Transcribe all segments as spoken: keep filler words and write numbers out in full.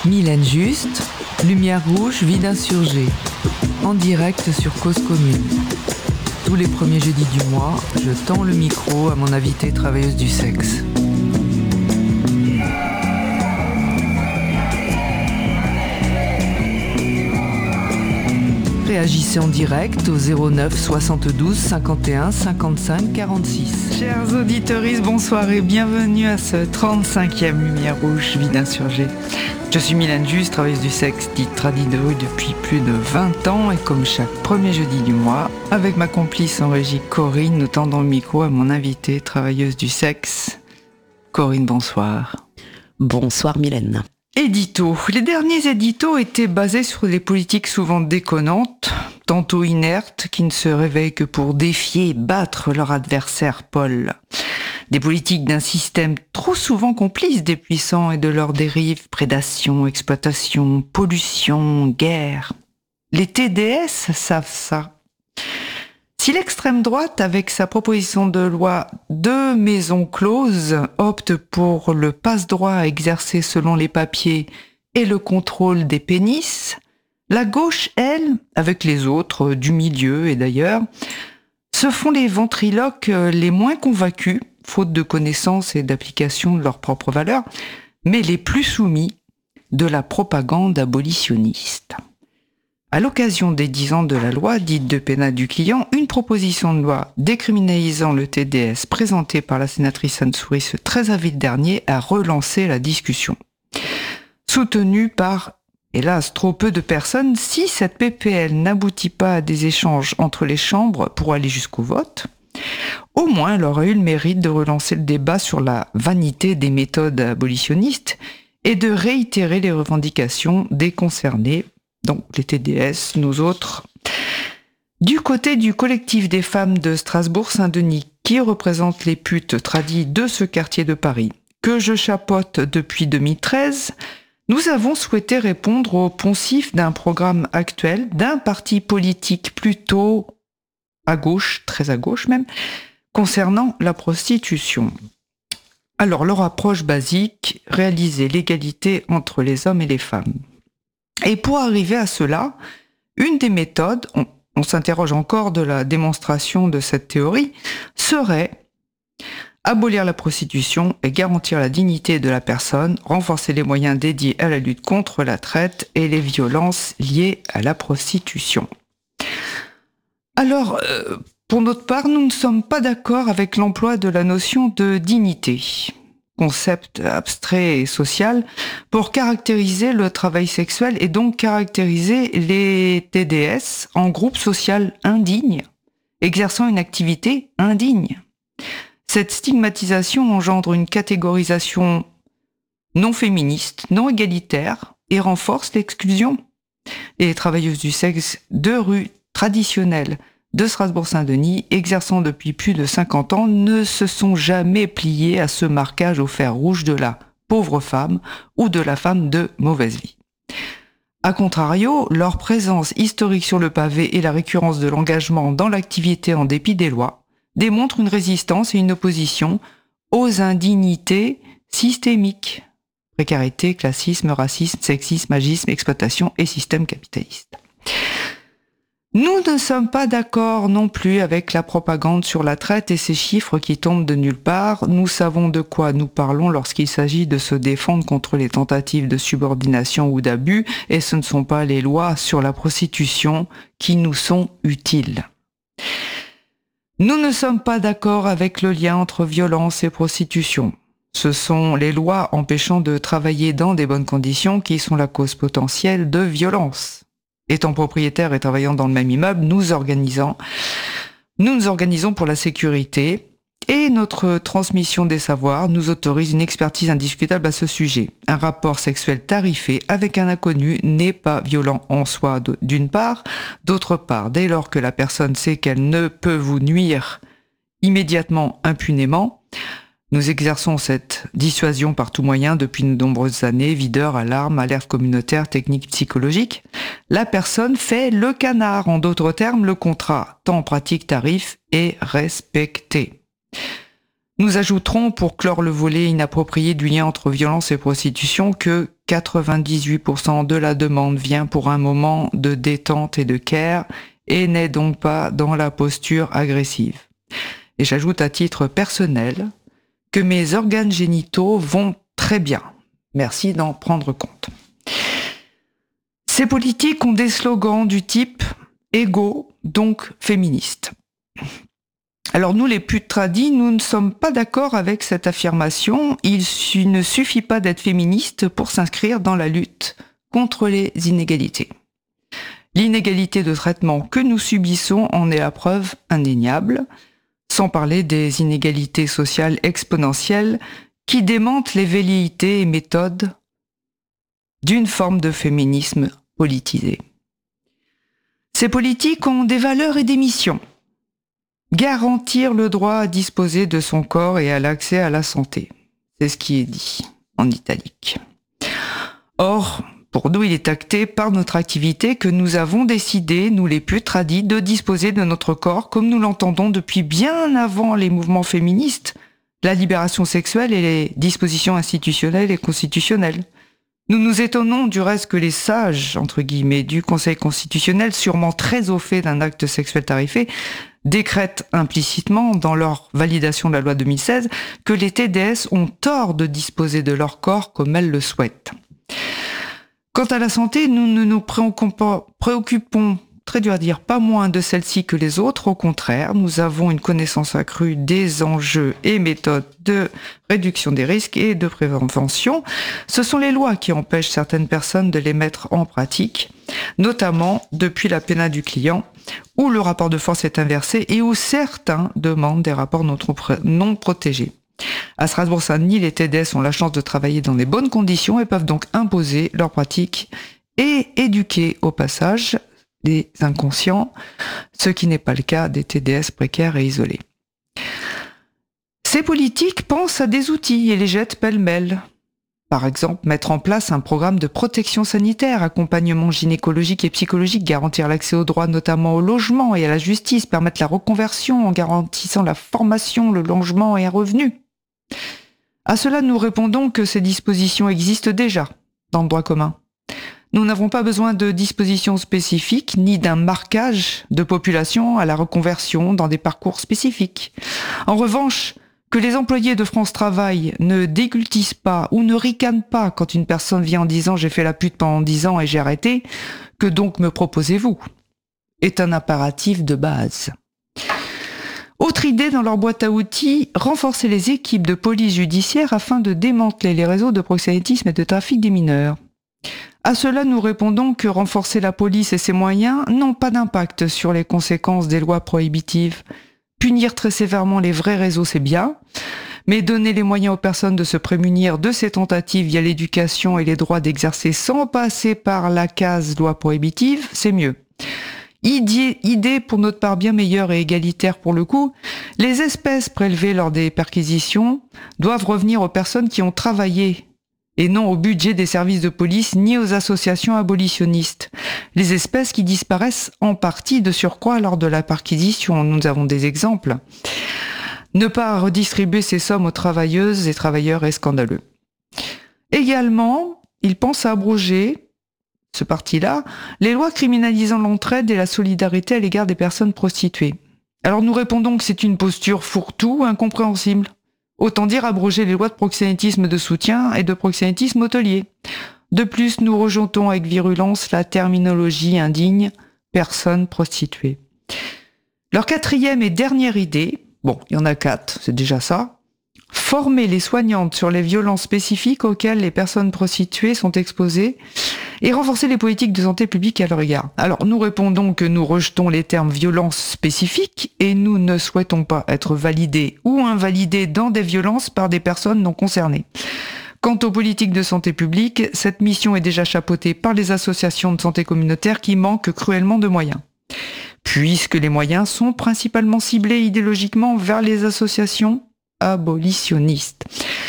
Mylène Juste, Lumière rouge, vie d'insurgé, en direct sur Cause Commune. Tous les premiers jeudis du mois, je tends le micro à mon invitée travailleuse du sexe. Réagissez en direct au zéro neuf soixante-douze cinquante et un cinquante-cinq quarante-six. Chers auditeuristes, bonsoir et bienvenue à ce trente-cinquième Lumière rouge, vie d'insurgé. Je suis Mylène Juste, travailleuse du sexe, dite tradie de rue depuis plus de vingt ans, et comme chaque premier jeudi du mois, avec ma complice en régie Corinne, nous tendons le micro à mon invitée travailleuse du sexe. Corinne, bonsoir. Bonsoir Mylène. Édito. Les derniers éditos étaient basés sur des politiques souvent déconnantes, tantôt inertes, qui ne se réveillent que pour défier et battre leur adversaire Paul. Des politiques d'un système trop souvent complice des puissants et de leurs dérives, prédation, exploitation, pollution, guerre. Les T D S savent ça. Si l'extrême droite, avec sa proposition de loi de maison close, opte pour le passe-droit exercé selon les papiers et le contrôle des pénis, la gauche, elle, avec les autres du milieu et d'ailleurs, se font les ventriloques les moins convaincus, faute de connaissances et d'application de leurs propres valeurs, mais les plus soumis de la propagande abolitionniste. À l'occasion des dix ans de la loi dite de pénal du client, une proposition de loi décriminalisant le T D S présentée par la sénatrice Anne Souyris ce treize avril dernier a relancé la discussion. Soutenue par, hélas, trop peu de personnes, si cette P P L n'aboutit pas à des échanges entre les chambres pour aller jusqu'au vote, au moins elle aurait eu le mérite de relancer le débat sur la vanité des méthodes abolitionnistes et de réitérer les revendications des concernés, donc les T D S, nous autres. Du côté du collectif des femmes de Strasbourg-Saint-Denis, qui représente les putes tradies de ce quartier de Paris, que je chapeaute depuis deux mille treize, nous avons souhaité répondre au poncif d'un programme actuel d'un parti politique plutôt à gauche, très à gauche même, concernant la prostitution. Alors, leur approche basique, réaliser l'égalité entre les hommes et les femmes. Et pour arriver à cela, une des méthodes, on, on s'interroge encore de la démonstration de cette théorie, serait abolir la prostitution et garantir la dignité de la personne, renforcer les moyens dédiés à la lutte contre la traite et les violences liées à la prostitution. Alors, euh, pour notre part, nous ne sommes pas d'accord avec l'emploi de la notion de dignité, concept abstrait et social, pour caractériser le travail sexuel et donc caractériser les T D S en groupe social indigne, exerçant une activité indigne. Cette stigmatisation engendre une catégorisation non féministe, non égalitaire et renforce l'exclusion. Les travailleuses du sexe de rue traditionnelles de Strasbourg-Saint-Denis, exerçant depuis plus de cinquante ans, ne se sont jamais pliées à ce marquage au fer rouge de la pauvre femme ou de la femme de mauvaise vie. A contrario, leur présence historique sur le pavé et la récurrence de l'engagement dans l'activité en dépit des lois démontrent une résistance et une opposition aux indignités systémiques. Précarité, classisme, racisme, sexisme, agisme, exploitation et système capitaliste. Nous ne sommes pas d'accord non plus avec la propagande sur la traite et ces chiffres qui tombent de nulle part. Nous savons de quoi nous parlons lorsqu'il s'agit de se défendre contre les tentatives de subordination ou d'abus, et ce ne sont pas les lois sur la prostitution qui nous sont utiles. Nous ne sommes pas d'accord avec le lien entre violence et prostitution. Ce sont les lois empêchant de travailler dans des bonnes conditions qui sont la cause potentielle de violence. Étant propriétaires et travaillant dans le même immeuble, nous organisons, nous nous organisons pour la sécurité et notre transmission des savoirs nous autorise une expertise indiscutable à ce sujet. Un rapport sexuel tarifé avec un inconnu n'est pas violent en soi d'une part, d'autre part, dès lors que la personne sait qu'elle ne peut vous nuire immédiatement, impunément, nous exerçons cette dissuasion par tout moyen depuis de nombreuses années, videurs, alarmes, alertes communautaires, techniques psychologiques. La personne fait le canard, en d'autres termes, le contrat, temps pratique tarif, est respecté. Nous ajouterons, pour clore le volet inapproprié du lien entre violence et prostitution, que quatre-vingt-dix-huit pour cent de la demande vient pour un moment de détente et de care et n'est donc pas dans la posture agressive. Et j'ajoute à titre personnel que mes organes génitaux vont très bien. Merci d'en prendre compte. Ces politiques ont des slogans du type « égaux, donc féministes ». Alors nous, les putes tradis, nous ne sommes pas d'accord avec cette affirmation. Il ne suffit pas d'être féministe pour s'inscrire dans la lutte contre les inégalités. L'inégalité de traitement que nous subissons en est la preuve indéniable, sans parler des inégalités sociales exponentielles qui démentent les velléités et méthodes d'une forme de féminisme politisé. Ces politiques ont des valeurs et des missions. Garantir le droit à disposer de son corps et à l'accès à la santé. C'est ce qui est dit en italique. Or, pour nous, il est acté par notre activité que nous avons décidé, nous les putes tradis, de disposer de notre corps comme nous l'entendons depuis bien avant les mouvements féministes, la libération sexuelle et les dispositions institutionnelles et constitutionnelles. Nous nous étonnons du reste que les sages, entre guillemets, du Conseil constitutionnel, sûrement très au fait d'un acte sexuel tarifé, décrètent implicitement, dans leur validation de la loi deux mille seize, que les T D S ont tort de disposer de leur corps comme elles le souhaitent. Quant à la santé, nous ne nous préoccupons, très dur à dire, pas moins de celle-ci que les autres. Au contraire, nous avons une connaissance accrue des enjeux et méthodes de réduction des risques et de prévention. Ce sont les lois qui empêchent certaines personnes de les mettre en pratique, notamment depuis la pénale du client, où le rapport de force est inversé et où certains demandent des rapports non protégés. À Strasbourg-Saint-Denis, les T D S ont la chance de travailler dans des bonnes conditions et peuvent donc imposer leurs pratiques et éduquer au passage les inconscients, ce qui n'est pas le cas des T D S précaires et isolés. Ces politiques pensent à des outils et les jettent pêle-mêle. Par exemple, mettre en place un programme de protection sanitaire, accompagnement gynécologique et psychologique, garantir l'accès aux droits, notamment au logement et à la justice, permettre la reconversion en garantissant la formation, le logement et un revenu. À cela, nous répondons que ces dispositions existent déjà dans le droit commun. Nous n'avons pas besoin de dispositions spécifiques ni d'un marquage de population à la reconversion dans des parcours spécifiques. En revanche, que les employés de France Travail ne dégultissent pas ou ne ricanent pas quand une personne vient en disant « j'ai fait la pute pendant dix ans et j'ai arrêté, que donc me proposez-vous ?» est un impératif de base. Autre idée dans leur boîte à outils, renforcer les équipes de police judiciaire afin de démanteler les réseaux de proxénétisme et de trafic des mineurs. À cela, nous répondons que renforcer la police et ses moyens n'ont pas d'impact sur les conséquences des lois prohibitives. Punir très sévèrement les vrais réseaux, c'est bien, mais donner les moyens aux personnes de se prémunir de ces tentatives via l'éducation et les droits d'exercer sans passer par la case loi prohibitive, c'est mieux. Idée, idée pour notre part bien meilleure et égalitaire pour le coup, les espèces prélevées lors des perquisitions doivent revenir aux personnes qui ont travaillé et non au budget des services de police ni aux associations abolitionnistes. Les espèces qui disparaissent en partie de surcroît lors de la perquisition, nous avons des exemples. Ne pas redistribuer ces sommes aux travailleuses et travailleurs est scandaleux. Également, ils pensent à abroger, ce parti-là, les lois criminalisant l'entraide et la solidarité à l'égard des personnes prostituées. Alors nous répondons que c'est une posture fourre-tout, incompréhensible. Autant dire abroger les lois de proxénétisme de soutien et de proxénétisme hôtelier. De plus, nous rejetons avec virulence la terminologie indigne « personne prostituée ». Leur quatrième et dernière idée, bon, il y en a quatre, c'est déjà ça, former les soignantes sur les violences spécifiques auxquelles les personnes prostituées sont exposées et renforcer les politiques de santé publique à leur égard. Alors, nous répondons que nous rejetons les termes violences spécifiques et nous ne souhaitons pas être validés ou invalidés dans des violences par des personnes non concernées. Quant aux politiques de santé publique, cette mission est déjà chapeautée par les associations de santé communautaire qui manquent cruellement de moyens. Puisque les moyens sont principalement ciblés idéologiquement vers les associations abolitionnistes.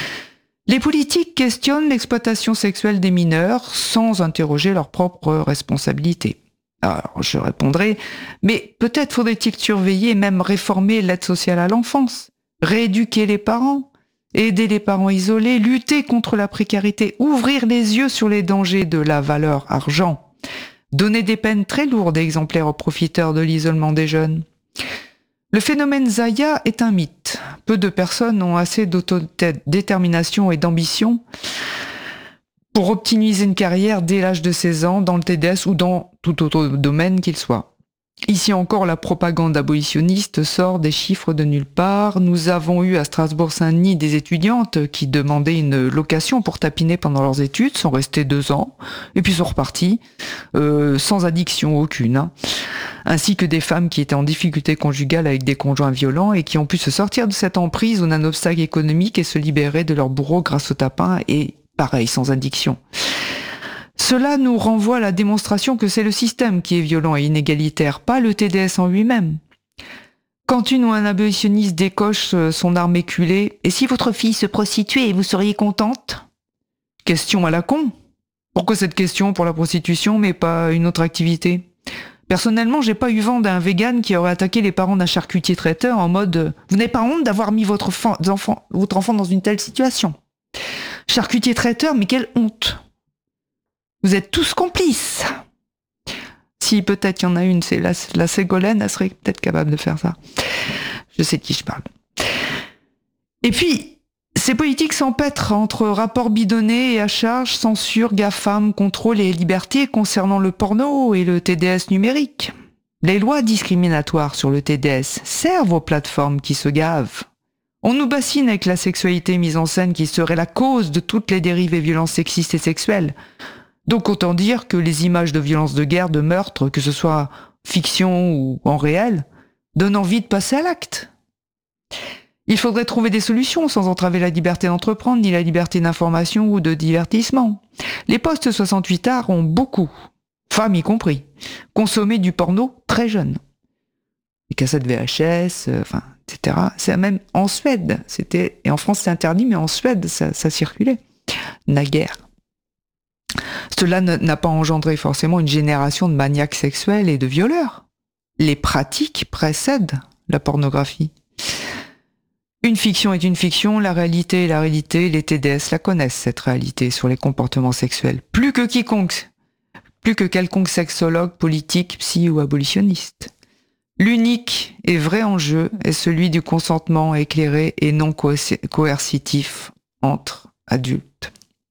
Les politiques questionnent l'exploitation sexuelle des mineurs sans interroger leur propre responsabilité. Alors, je répondrai, mais peut-être faudrait-il surveiller et même réformer l'aide sociale à l'enfance, rééduquer les parents aider les parents isolés, lutter contre la précarité, ouvrir les yeux sur les dangers de la valeur argent, donner des peines très lourdes et exemplaires aux profiteurs de l'isolement des jeunes. Le phénomène Zaya est un mythe. Peu de personnes ont assez d'autodétermination et d'ambition pour optimiser une carrière dès l'âge de seize ans dans le T D S ou dans tout autre domaine qu'il soit. Ici encore, la propagande abolitionniste sort des chiffres de nulle part. Nous avons eu à Strasbourg-Saint-Denis des étudiantes qui demandaient une location pour tapiner pendant leurs études, sont restées deux ans, et puis sont reparties, euh, sans addiction aucune. Hein. Ainsi que des femmes qui étaient en difficulté conjugale avec des conjoints violents et qui ont pu se sortir de cette emprise ou d'un obstacle économique et se libérer de leur bourreau grâce au tapin, et pareil, sans addiction. Cela nous renvoie à la démonstration que c'est le système qui est violent et inégalitaire, pas le T D S en lui-même. Quand une ou un abolitionniste décoche son arme éculée « Et si votre fille se prostituait, vous seriez contente ?» Question à la con. Pourquoi cette question pour la prostitution mais pas une autre activité ? Personnellement, j'ai pas eu vent d'un vegan qui aurait attaqué les parents d'un charcutier traiteur en mode « Vous n'avez pas honte d'avoir mis votre enfant, votre enfant dans une telle situation ?» Charcutier traiteur, mais quelle honte ! Vous êtes tous complices. Si peut-être il y en a une, c'est la, la Ségolène, elle serait peut-être capable de faire ça. Je sais de qui je parle. Et puis, ces politiques s'empêtrent entre rapports bidonnés et à charge, censure, GAFAM, contrôle et liberté concernant le porno et le T D S numérique. Les lois discriminatoires sur le T D S servent aux plateformes qui se gavent. On nous bassine avec la sexualité mise en scène qui serait la cause de toutes les dérives et violences sexistes et sexuelles. Donc autant dire que les images de violences de guerre, de meurtre, que ce soit fiction ou en réel, donnent envie de passer à l'acte. Il faudrait trouver des solutions sans entraver la liberté d'entreprendre, ni la liberté d'information ou de divertissement. Les postes soixante-huit arts ont beaucoup, femmes y compris, consommé du porno très jeune. Les cassettes V H S, euh, enfin, et cetera. C'est même en Suède, c'était, et en France c'est interdit, mais en Suède ça, ça circulait, naguère. Cela n'a pas engendré forcément une génération de maniaques sexuels et de violeurs. Les pratiques précèdent la pornographie. Une fiction est une fiction, la réalité est la réalité, les T D S la connaissent, cette réalité sur les comportements sexuels. Plus que quiconque, plus que quelconque sexologue, politique, psy ou abolitionniste. L'unique et vrai enjeu est celui du consentement éclairé et non coercitif entre adultes.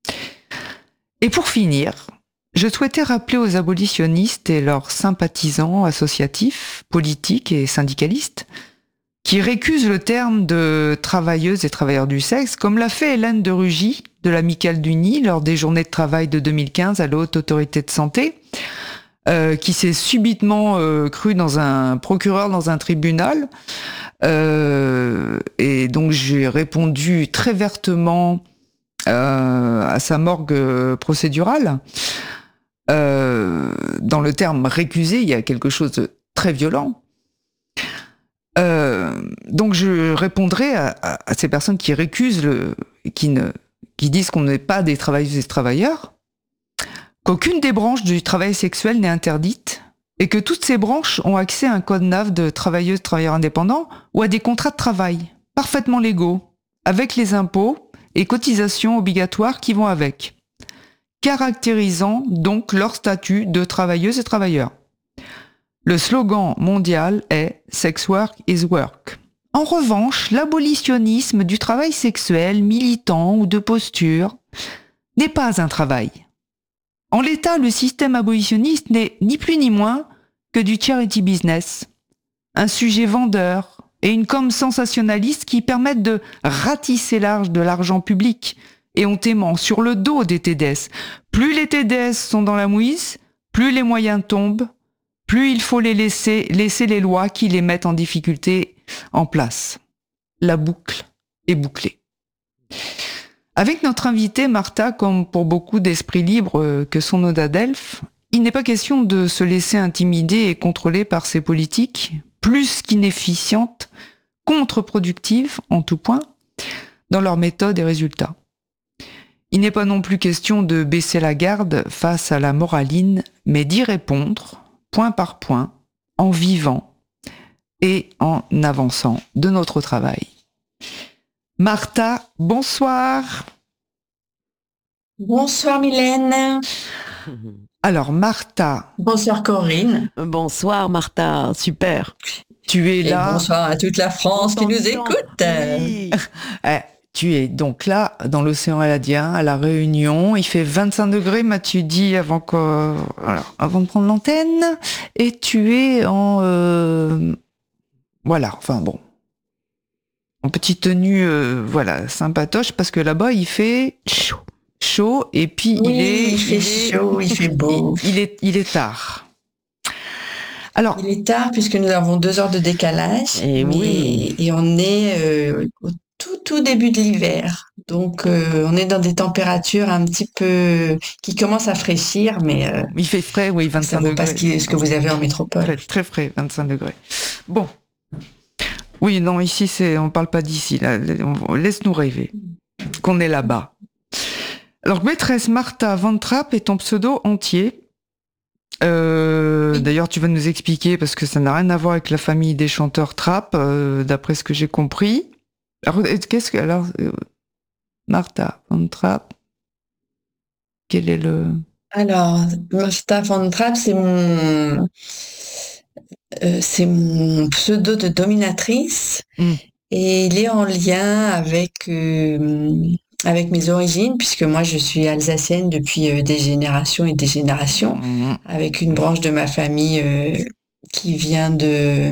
Et pour finir, je souhaitais rappeler aux abolitionnistes et leurs sympathisants associatifs, politiques et syndicalistes qui récusent le terme de travailleuses et travailleurs du sexe, comme l'a fait Hélène de Rugy de l'Amicale du Nid lors des journées de travail de deux mille quinze à la Haute Autorité de Santé, euh, qui s'est subitement euh, crue dans un procureur dans un tribunal. Euh, et donc j'ai répondu très vertement Euh, à sa morgue procédurale. Euh, dans le terme récusé, il y a quelque chose de très violent. Euh, donc je répondrai à, à, à ces personnes qui récusent, le, qui, ne, qui disent qu'on n'est pas des travailleuses et des travailleurs, qu'aucune des branches du travail sexuel n'est interdite et que toutes ces branches ont accès à un code N A V de travailleuses et travailleurs indépendants ou à des contrats de travail parfaitement légaux, avec les impôts et cotisations obligatoires qui vont avec, caractérisant donc leur statut de travailleuses et travailleurs. Le slogan mondial est « Sex work is work ». En revanche, l'abolitionnisme du travail sexuel, militant ou de posture n'est pas un travail. En l'état, le système abolitionniste n'est ni plus ni moins que du charity business, un sujet vendeur, et une com sensationnaliste qui permettent de ratisser large de l'argent public et hontément sur le dos des T D S. Plus les T D S sont dans la mouise, plus les moyens tombent, plus il faut les laisser, laisser les lois qui les mettent en difficulté en place. La boucle est bouclée. Avec notre invitée Martha, comme pour beaucoup d'esprits libres que sont nos Dadelph, il n'est pas question de se laisser intimider et contrôler par ces politiques, plus qu'inefficientes, contre-productives en tout point, dans leurs méthodes et résultats. Il n'est pas non plus question de baisser la garde face à la moraline, mais d'y répondre, point par point, en vivant et en avançant de notre travail. Martha, bonsoir. Bonsoir Mylène. Alors Martha. Bonsoir Corinne. Bonsoir Martha, super. Tu es Et là. bonsoir à toute la France qui nous écoute. Oui. Eh, tu es donc là, dans l'océan Indien, à La Réunion. Il fait vingt-cinq degrés, m'as-tu dit, avant, que, voilà, avant de prendre l'antenne. Et tu es en... Euh, voilà, enfin bon. En petite tenue, euh, voilà, sympatoche, parce que là-bas, il fait chaud. Chaud, et puis Oui, il est... il fait chaud, il fait beau. Il, il, est, il est tard. Alors, il est tard puisque nous avons deux heures de décalage. Et mais, oui. Et on est euh, au tout, tout début de l'hiver. Donc, euh, on est dans des températures un petit peu... qui commencent à fraîchir, mais... Euh, il fait frais, oui, vingt-cinq degrés. Ça vaut pas ce, qui, ce que vous avez en métropole. Très, très frais, vingt-cinq degrés. Bon. Oui, non, ici, c'est, on parle pas d'ici, là. On, laisse-nous rêver qu'on est là-bas. Alors, maîtresse Martha Van Trapp est ton pseudo entier. Euh, oui. D'ailleurs, tu vas nous expliquer, parce que ça n'a rien à voir avec la famille des chanteurs Trapp, euh, d'après ce que j'ai compris. Alors, qu'est-ce que... Alors, euh, Martha Van Trapp, quel est le... Alors, Martha Van Trapp, c'est mon... Euh, c'est mon pseudo de dominatrice mmh. et il est en lien avec, euh, avec mes origines, puisque moi je suis alsacienne depuis euh, des générations et des générations, mmh. avec une branche de ma famille euh, qui vient de,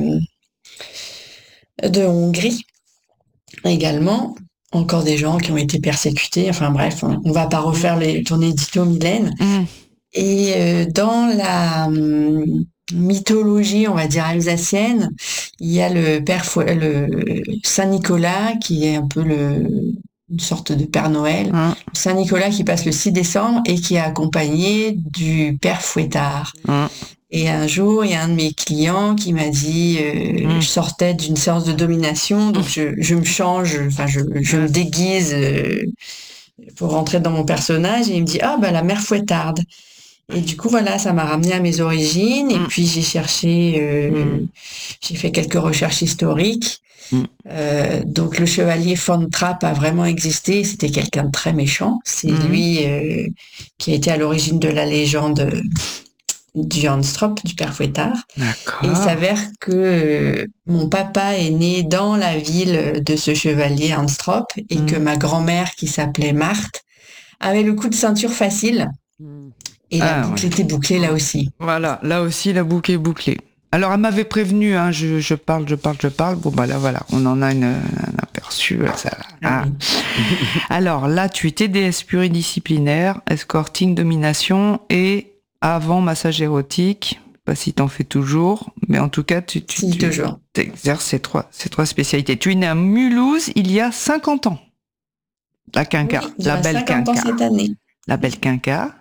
de Hongrie également. Encore des gens qui ont été persécutés, enfin bref, on ne va pas refaire les, ton édito Mylène. Mmh. Et euh, dans la... Hum, mythologie, on va dire alsacienne, il y a le père Fou- le Saint Nicolas qui est un peu le une sorte de Père Noël, mmh. Saint Nicolas qui passe le six décembre et qui est accompagné du père Fouettard. Mmh. Et un jour, il y a un de mes clients qui m'a dit, euh, mmh. je sortais d'une séance de domination, donc je, je me change, enfin je, je me déguise euh, pour rentrer dans mon personnage, et il me dit ah bah la mère Fouettarde. Et du coup, voilà, ça m'a ramené à mes origines. Et mmh. puis, j'ai cherché, euh, mmh. j'ai fait quelques recherches historiques. Mmh. Euh, donc, le chevalier Van Trapp a vraiment existé. C'était quelqu'un de très méchant. C'est mmh. lui euh, qui a été à l'origine de la légende du Hans Strop, du père Fouettard. D'accord. Et il s'avère que euh, mon papa est né dans la ville de ce chevalier Hans Strop et mmh. que ma grand-mère, qui s'appelait Marthe, avait le coup de ceinture facile. Mmh. Et la ah, boucle ouais. était bouclée là aussi. Voilà, là aussi la boucle est bouclée. Alors elle m'avait prévenu, hein, je, je parle, je parle, je parle. Bon bah là voilà, on en a une, un aperçu. Ça, ah. Alors là, tu étais déesse pluridisciplinaire, escorting, domination et avant massage érotique. Je sais pas si t'en fais toujours, mais en tout cas tu, tu, si, tu toujours. exerces ces trois, ces trois spécialités. Tu es née à Mulhouse il y a cinquante ans. La quinca, oui, la belle quinca. Ans cette année. La belle quinca.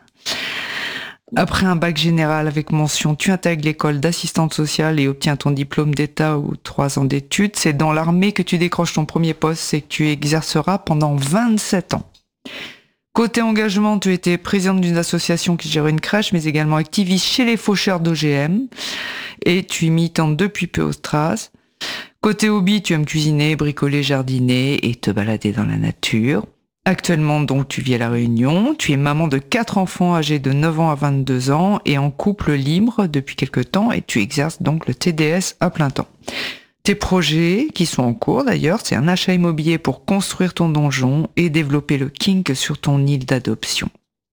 Après un bac général avec mention, tu intègres l'école d'assistante sociale et obtiens ton diplôme d'état ou trois ans d'études. C'est dans l'armée que tu décroches ton premier poste et que tu exerceras pendant vingt-sept ans. Côté engagement, tu étais présidente d'une association qui gère une crèche, mais également activiste chez les faucheurs d'O G M. Et tu y militantes depuis peu au Stras. Côté hobby, tu aimes cuisiner, bricoler, jardiner et te balader dans la nature. Actuellement, donc, tu vis à La Réunion, tu es maman de quatre enfants âgés de neuf ans à vingt-deux ans et en couple libre depuis quelque temps et tu exerces donc le T D S à plein temps. Tes projets, qui sont en cours d'ailleurs, c'est un achat immobilier pour construire ton donjon et développer le kink sur ton île d'adoption.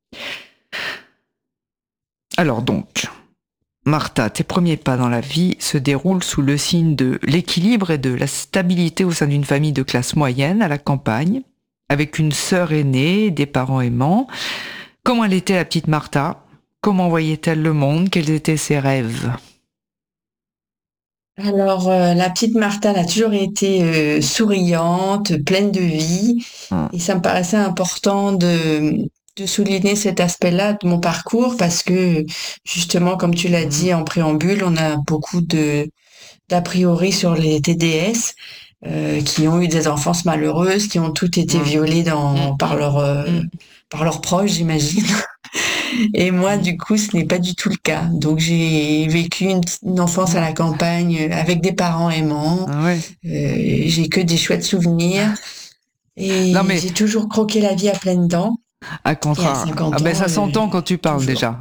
Alors donc, Martha, tes premiers pas dans la vie se déroulent sous le signe de l'équilibre et de la stabilité au sein d'une famille de classe moyenne à la campagne, avec une sœur aînée, des parents aimants. Comment elle était la petite Martha ? Comment voyait-elle le monde ? Quels étaient ses rêves ? Alors, euh, la petite Martha, elle a toujours été euh, souriante, pleine de vie. Hum. Et ça me paraissait important de, de souligner cet aspect-là de mon parcours parce que, justement, comme tu l'as hum. dit en préambule, on a beaucoup de, d'a priori sur les T D S. Euh, qui ont eu des enfances malheureuses, qui ont toutes été mmh. violées dans, mmh. par, leur, euh, mmh. par leurs proches, j'imagine. Et moi, mmh. du coup, ce n'est pas du tout le cas. Donc, j'ai vécu une, une enfance à la campagne avec des parents aimants. Ah ouais. euh, j'ai que des chouettes souvenirs. Et mais... j'ai toujours croqué la vie à pleines dents. À contraire. Ah ben ça s'entend quand tu parles toujours. Déjà.